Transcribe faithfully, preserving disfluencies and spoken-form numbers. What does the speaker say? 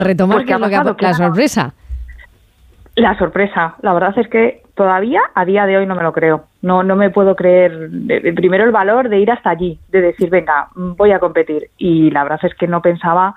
retomar, pues, ¿qué es lo que ha, la sorpresa? La sorpresa, la verdad es que todavía a día de hoy no me lo creo. No, no me puedo creer, de, de, primero el valor de ir hasta allí, de decir, venga, voy a competir. Y la verdad es que no pensaba